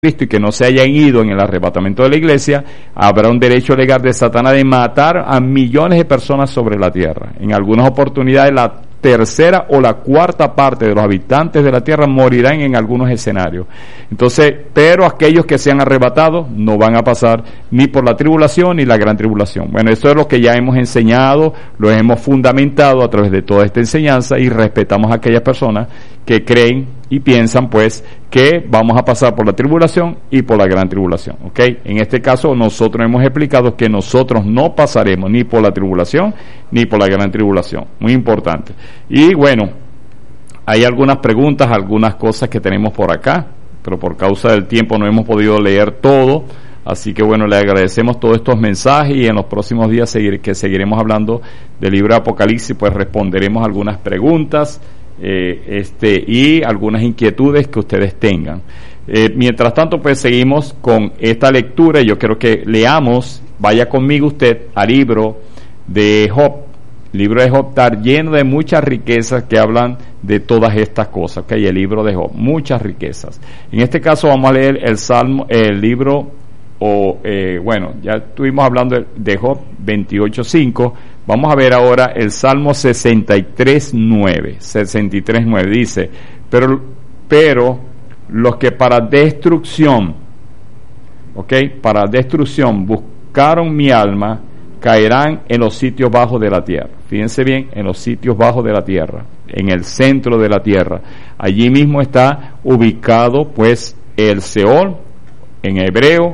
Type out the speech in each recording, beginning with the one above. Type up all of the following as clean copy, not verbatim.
Cristo y que no se hayan ido en el arrebatamiento de la iglesia, habrá un derecho legal de Satanás de matar a millones de personas sobre la tierra. En algunas oportunidades la tercera o la cuarta parte de los habitantes de la tierra morirán en algunos escenarios. Entonces, pero aquellos que sean arrebatados no van a pasar ni por la tribulación ni la gran tribulación. Bueno, eso es lo que ya hemos enseñado, lo hemos fundamentado a través de toda esta enseñanza y respetamos a aquellas personas que creen y piensan pues que vamos a pasar por la tribulación y por la gran tribulación, ¿ok? En este caso nosotros hemos explicado que nosotros no pasaremos ni por la tribulación ni por la gran tribulación, muy importante. Y bueno, hay algunas preguntas, algunas cosas que tenemos por acá, pero por causa del tiempo no hemos podido leer todo, así que bueno, le agradecemos todos estos mensajes y en los próximos días seguiremos hablando del libro de Apocalipsis, pues responderemos algunas preguntas y algunas inquietudes que ustedes tengan. Mientras tanto, pues seguimos con esta lectura. Yo quiero que leamos, vaya conmigo usted al libro de Job. El libro de Job está lleno de muchas riquezas que hablan de todas estas cosas, ¿okay? El libro de Job, muchas riquezas. En este caso vamos a leer el libro, ya estuvimos hablando de Job 28:5. Vamos a ver ahora el Salmo 63:9. Dice, pero los que para destrucción buscaron mi alma, caerán en los sitios bajos de la tierra. Fíjense bien, en los sitios bajos de la tierra, en el centro de la tierra. Allí mismo está ubicado pues el Seol en hebreo,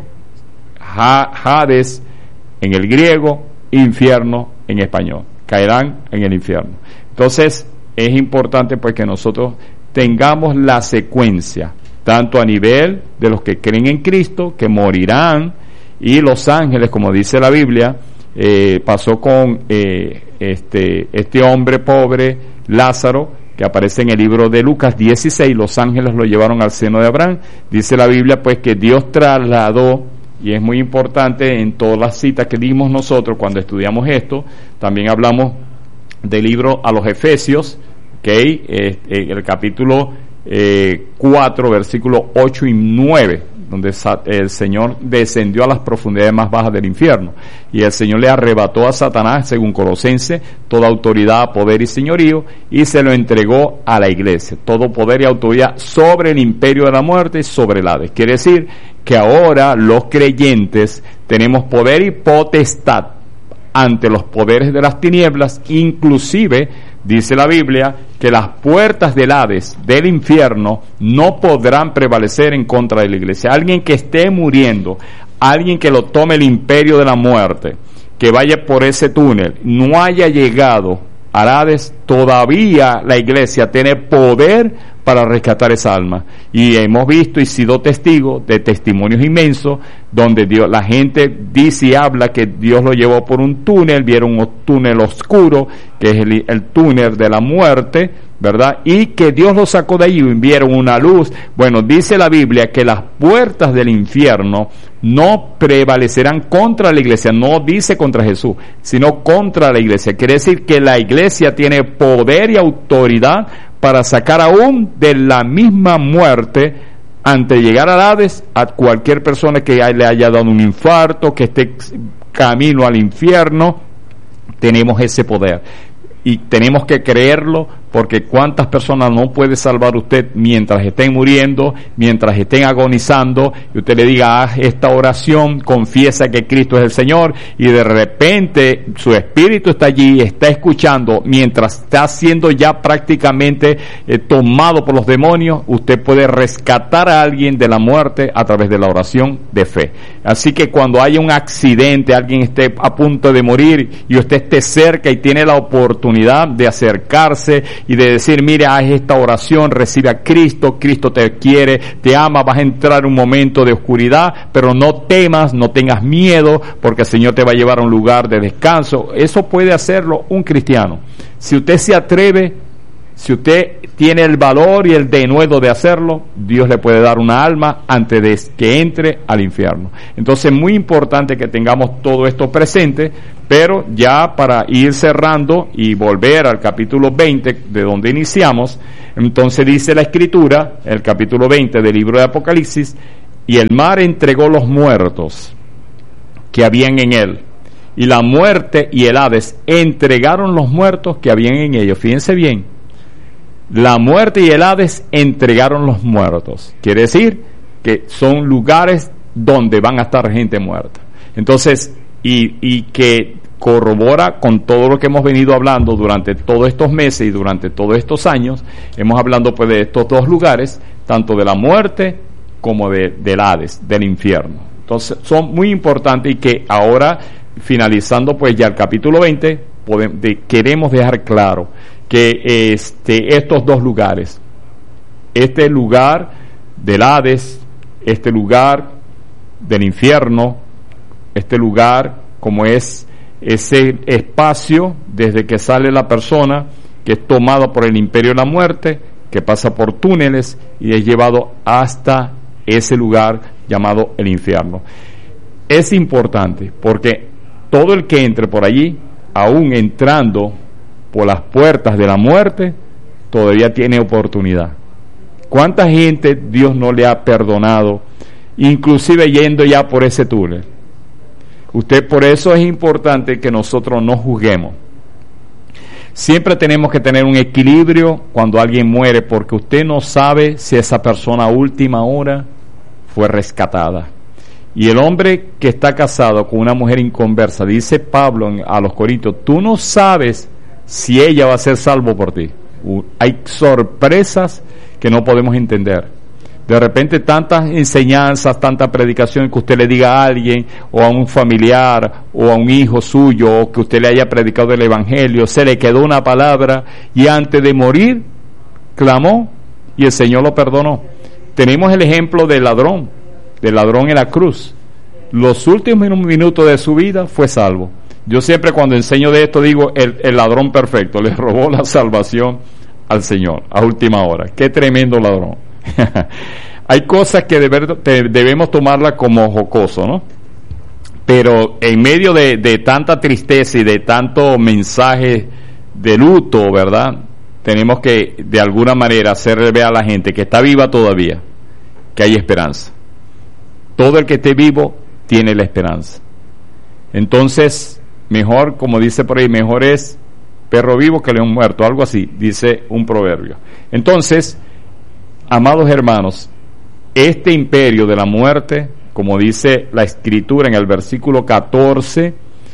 Hades en el griego, infierno en español. Caerán en el infierno. Entonces es importante pues que nosotros tengamos la secuencia, tanto a nivel de los que creen en Cristo, que morirán, y los ángeles, como dice la Biblia, pasó con este hombre pobre, Lázaro, que aparece en el libro de Lucas 16, los ángeles lo llevaron al seno de Abraham. Dice la Biblia pues que Dios trasladó, y es muy importante en todas las citas que dimos nosotros cuando estudiamos esto, también hablamos del libro a los Efesios, el capítulo 4, versículos 8 y 9, donde el Señor descendió a las profundidades más bajas del infierno, y el Señor le arrebató a Satanás, según Colosenses, toda autoridad, poder y señorío, y se lo entregó a la iglesia, todo poder y autoridad sobre el imperio de la muerte y sobre el Hades. Quiere decir que ahora los creyentes tenemos poder y potestad ante los poderes de las tinieblas, inclusive dice la Biblia que las puertas del Hades, del infierno, no podrán prevalecer en contra de la iglesia. Alguien que esté muriendo, alguien que lo tome el imperio de la muerte, que vaya por ese túnel, no haya llegado al Hades, todavía la iglesia tiene poder para rescatar esa alma. Y hemos visto y sido testigos de testimonios inmensos donde la gente dice y habla que Dios lo llevó por un túnel, vieron un túnel oscuro, que es el túnel de la muerte, ¿verdad? Y que Dios lo sacó de allí y vieron una luz. Bueno, dice la Biblia que las puertas del infierno no prevalecerán contra la iglesia, no dice contra Jesús, sino contra la iglesia. Quiere decir que la iglesia tiene poder y autoridad para sacar aún de la misma muerte, antes de llegar al Hades, a cualquier persona que le haya dado un infarto, que esté camino al infierno. Tenemos ese poder y tenemos que creerlo, porque cuántas personas no puede salvar usted mientras estén muriendo, mientras estén agonizando, y usted le diga, haz esta oración, confiesa que Cristo es el Señor, y de repente su espíritu está allí, está escuchando, mientras está siendo ya prácticamente tomado por los demonios. Usted puede rescatar a alguien de la muerte a través de la oración de fe. Así que cuando haya un accidente, alguien esté a punto de morir y usted esté cerca y tiene la oportunidad de acercarse y de decir, mire, haz esta oración, recibe a Cristo, Cristo te quiere, te ama, vas a entrar en un momento de oscuridad, pero no temas, no tengas miedo, porque el Señor te va a llevar a un lugar de descanso. Eso puede hacerlo un cristiano. Si usted se atreve, si usted tiene el valor y el denuedo de hacerlo, Dios le puede dar una alma antes de que entre al infierno. Entonces, muy importante que tengamos todo esto presente, pero ya para ir cerrando y volver al capítulo 20, de donde iniciamos, entonces dice la Escritura, el capítulo 20 del libro de Apocalipsis, y el mar entregó los muertos que habían en él, y la muerte y el Hades entregaron los muertos que habían en ellos. Fíjense bien, la muerte y el Hades entregaron los muertos. Quiere decir que son lugares donde van a estar gente muerta. Entonces, y que corrobora con todo lo que hemos venido hablando durante todos estos meses y durante todos estos años. Hemos hablado pues de estos dos lugares, tanto de la muerte como del Hades, del infierno. Entonces son muy importantes, y que ahora, finalizando pues ya el capítulo 20, queremos dejar claro que estos dos lugares, este lugar del Hades, este lugar del infierno, este lugar como es ese espacio desde que sale la persona, que es tomada por el imperio de la muerte, que pasa por túneles y es llevado hasta ese lugar llamado el infierno. Es importante porque todo el que entre por allí, aún entrando por las puertas de la muerte, todavía tiene oportunidad. ¿Cuánta gente Dios no le ha perdonado, inclusive yendo ya por ese túnel? Por eso es importante que nosotros no juzguemos. Siempre tenemos que tener un equilibrio cuando alguien muere, porque usted no sabe si esa persona a última hora fue rescatada. Y el hombre que está casado con una mujer inconversa, dice Pablo a los Corintios, tú no sabes si ella va a ser salvo por ti. Hay sorpresas que no podemos entender. De repente tantas enseñanzas, tanta predicación, que usted le diga a alguien, o a un familiar, o a un hijo suyo, o que usted le haya predicado el evangelio, se le quedó una palabra, y antes de morir, clamó, y el Señor lo perdonó. Tenemos el ejemplo del ladrón en la cruz. Los últimos minutos de su vida fue salvo. Yo siempre cuando enseño de esto digo, el ladrón perfecto, le robó la salvación al Señor, a última hora. Qué tremendo ladrón. Hay cosas que debemos tomarlas como jocoso, ¿no? Pero en medio de tanta tristeza y de tanto mensaje de luto, ¿verdad? Tenemos que de alguna manera hacerle ver a la gente que está viva todavía que hay esperanza. Todo el que esté vivo tiene la esperanza. Entonces, mejor, como dice por ahí, mejor es perro vivo que león muerto, algo así, dice un proverbio. Entonces, amados hermanos, este imperio de la muerte, como dice la Escritura en el versículo 14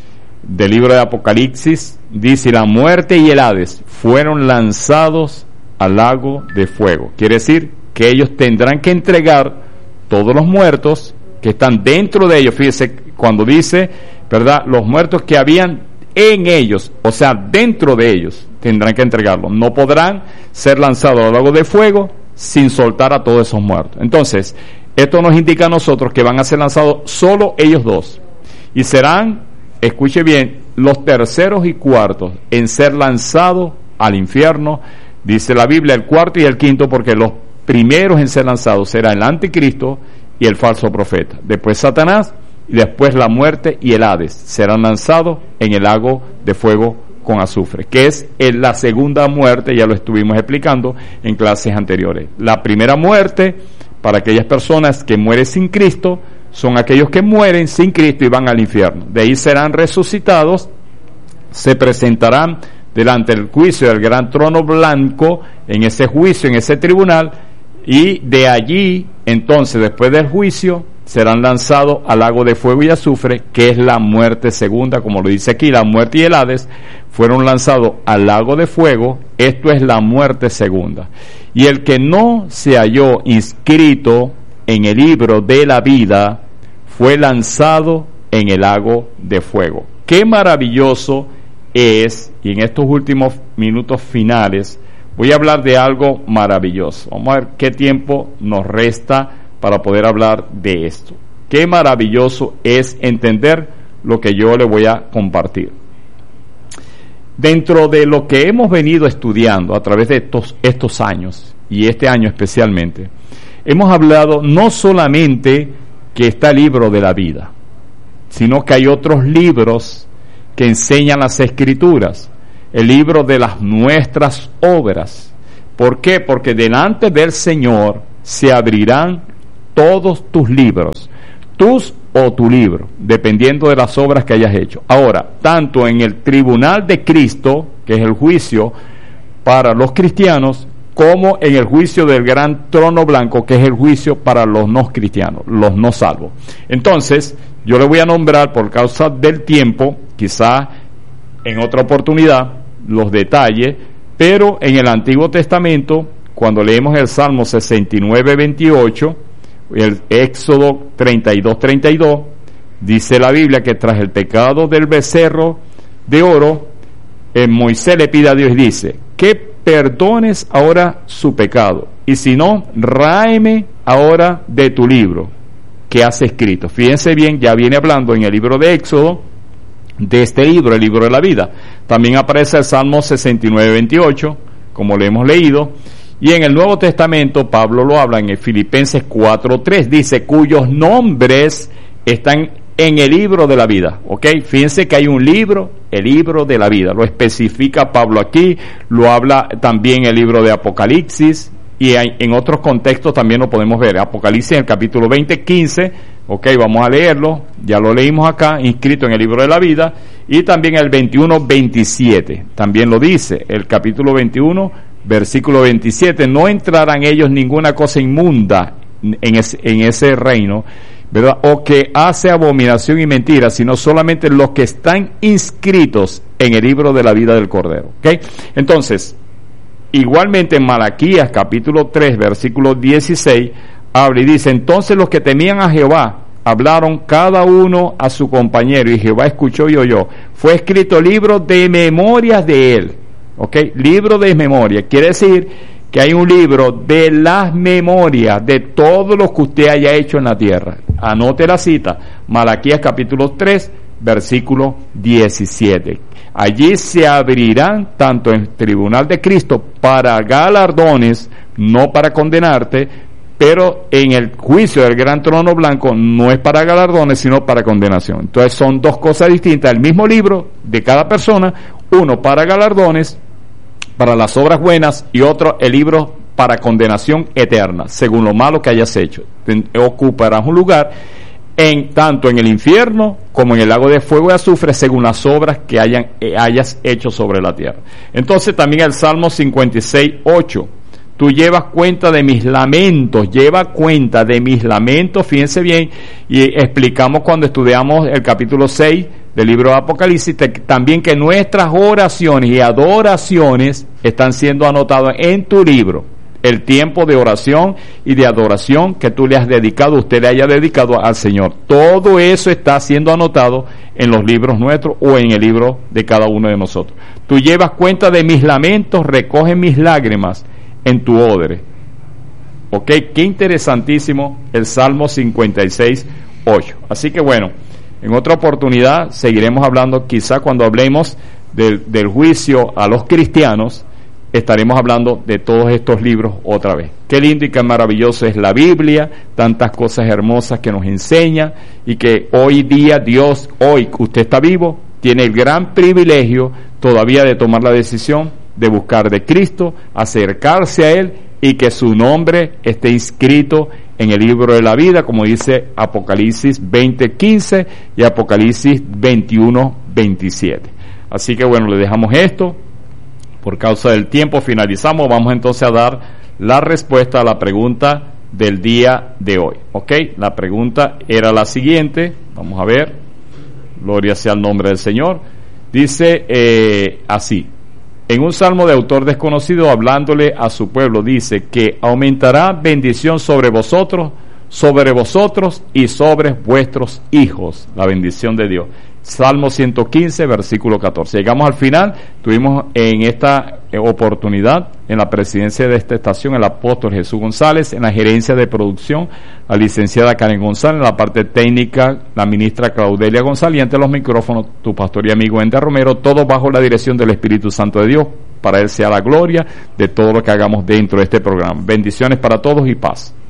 del libro de Apocalipsis, dice, la muerte y el Hades fueron lanzados al lago de fuego. Quiere decir que ellos tendrán que entregar todos los muertos que están dentro de ellos. Fíjese, cuando dice, ¿verdad?, los muertos que habían en ellos, o sea, dentro de ellos, tendrán que entregarlos. No podrán ser lanzados al lago de fuego sin soltar a todos esos muertos. Entonces, esto nos indica a nosotros que van a ser lanzados solo ellos dos, y serán, escuche bien, los terceros y cuartos en ser lanzados al infierno. Dice la Biblia el cuarto y el quinto, porque los primeros en ser lanzados será el anticristo y el falso profeta, después Satanás, y después la muerte y el Hades serán lanzados en el lago de fuego con azufre, que es la segunda muerte. Ya lo estuvimos explicando en clases anteriores. La primera muerte, para aquellas personas que mueren sin Cristo, son aquellos que mueren sin Cristo y van al infierno. De ahí serán resucitados, se presentarán delante del juicio del gran trono blanco, en ese juicio, en ese tribunal, y de allí, entonces, después del juicio, serán lanzados al lago de fuego y azufre, que es la muerte segunda, como lo dice aquí. La muerte y el Hades fueron lanzados al lago de fuego. Esto es la muerte segunda. Y el que no se halló inscrito en el libro de la vida fue lanzado en el lago de fuego. Qué maravilloso es, y en estos últimos minutos finales voy a hablar de algo maravilloso. Vamos a ver qué tiempo nos resta para poder hablar de esto. Qué maravilloso es entender lo que yo le voy a compartir. Dentro de lo que hemos venido estudiando a través de estos años, y este año especialmente, hemos hablado no solamente que está el libro de la vida, sino que hay otros libros que enseñan las Escrituras, el libro de las nuestras obras. ¿Por qué? Porque delante del Señor se abrirán todos tus libros, tus o tu libro, dependiendo de las obras que hayas hecho. Ahora, tanto en el tribunal de Cristo, que es el juicio para los cristianos, como en el juicio del gran trono blanco, que es el juicio para los no cristianos, los no salvos. Entonces, yo le voy a nombrar, por causa del tiempo, quizá en otra oportunidad, los detalles, pero en el Antiguo Testamento, cuando leemos el Salmo 69, 28, el Éxodo 32, 32, dice la Biblia que tras el pecado del becerro de oro, Moisés le pide a Dios y dice, que perdones ahora su pecado, y si no, ráeme ahora de tu libro que has escrito. Fíjense bien, ya viene hablando en el libro de Éxodo de este libro, el libro de la vida. También aparece el Salmo 69, 28, como lo hemos leído, y en el Nuevo Testamento Pablo lo habla en el Filipenses 4:3, dice, cuyos nombres están en el libro de la vida, ¿ok? Fíjense que hay un libro, el libro de la vida, lo especifica Pablo aquí, lo habla también el libro de Apocalipsis, y en otros contextos también lo podemos ver. Apocalipsis en el capítulo 20, 15, ok, vamos a leerlo, ya lo leímos acá, inscrito en el libro de la vida, y también el 21, 27, también lo dice, el capítulo 21, versículo 27, no entrarán ellos ninguna cosa inmunda en ese reino, ¿verdad? O que hace abominación y mentira, sino solamente los que están inscritos en el libro de la vida del Cordero, ¿ok? Entonces, igualmente en Malaquías capítulo 3, versículo 16, habla y dice, entonces los que temían a Jehová hablaron cada uno a su compañero, y Jehová escuchó y oyó. Fue escrito libro de memorias de él, ¿ok? Libro de memoria, quiere decir que hay un libro de las memorias de todo lo que usted haya hecho en la tierra. Anote la cita, Malaquías capítulo 3, versículo 17. Allí se abrirán tanto en el tribunal de Cristo para galardones, no para condenarte, pero en el juicio del gran trono blanco no es para galardones, sino para condenación. Entonces son dos cosas distintas, el mismo libro de cada persona, uno para galardones, para las obras buenas, y otro, el libro para condenación eterna, según lo malo que hayas hecho. Ocuparás un lugar tanto en el infierno como en el lago de fuego y azufre, según las obras que hayas hecho sobre la tierra. Entonces también el Salmo 56, 8, tú llevas cuenta de mis lamentos, fíjense bien, y explicamos cuando estudiamos el capítulo 6 del libro de Apocalipsis, también que nuestras oraciones y adoraciones están siendo anotadas en tu libro. El tiempo de oración y de adoración que tú le has dedicado, usted le haya dedicado al Señor. Todo eso está siendo anotado en los libros nuestros o en el libro de cada uno de nosotros. Tú llevas cuenta de mis lamentos, recoges mis lágrimas en tu odre. Ok, qué interesantísimo el Salmo 56, 8. Así que bueno, en otra oportunidad seguiremos hablando, quizá cuando hablemos del juicio a los cristianos, estaremos hablando de todos estos libros otra vez. Qué lindo y qué maravilloso es la Biblia, tantas cosas hermosas que nos enseña, y que hoy día Dios, hoy que usted está vivo, tiene el gran privilegio todavía de tomar la decisión de buscar de Cristo, acercarse a Él, y que su nombre esté inscrito en el libro de la vida, como dice Apocalipsis 20:15 y Apocalipsis 21:27. Así que bueno, le dejamos esto. Por causa del tiempo finalizamos. Vamos entonces a dar la respuesta a la pregunta del día de hoy. ¿Ok? La pregunta era la siguiente. Vamos a ver. Gloria sea el nombre del Señor. Dice así. En un salmo de autor desconocido, hablándole a su pueblo, dice que aumentará bendición sobre vosotros y sobre vuestros hijos. La bendición de Dios. Salmo 115, versículo 14. Llegamos al final. Tuvimos en esta oportunidad, en la presidencia de esta estación, el apóstol Jesús González, en la gerencia de producción, la licenciada Karen González, en la parte técnica, la ministra Claudelia González, y ante los micrófonos, tu pastor y amigo Ender Romero, todo bajo la dirección del Espíritu Santo de Dios. Para Él sea la gloria de todo lo que hagamos dentro de este programa. Bendiciones para todos y paz.